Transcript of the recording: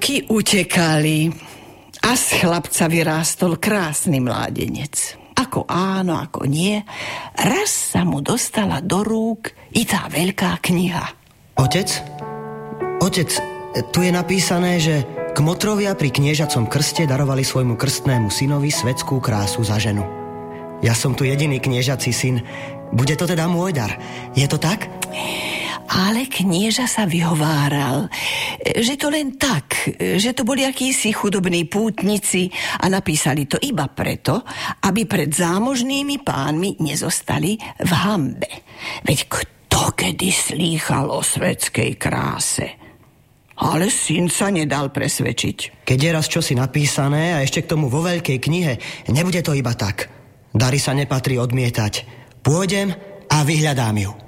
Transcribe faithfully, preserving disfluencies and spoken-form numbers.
Roky utekali a z chlapca vyrástol krásny mládenec. Ako áno, ako nie, raz sa mu dostala do rúk i tá veľká kniha. Otec? Otec, tu je napísané, že kmotrovia pri kniežacom krste darovali svojmu krstnému synovi svetskú krásu za ženu. Ja som tu jediný kniežací syn. Bude to teda môj dar. Je to tak? Ale knieža sa vyhováral, že to len tak, že to boli akísi chudobní pútnici a napísali to iba preto, aby pred zámožnými pánmi nezostali v hanbe. Veď kto kedy slýchal o svetskej kráse? Ale syn sa nedal presvedčiť. Keď je raz čosi napísané a ešte k tomu vo veľkej knihe, nebude to iba tak. Dary sa nepatrí odmietať. Pôjdem a vyhľadám ju.